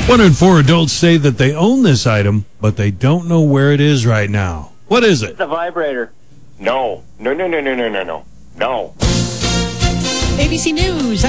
One in four adults say that they own this item, but they don't know where it is right now. What is it? It's a vibrator. No. No. ABC News.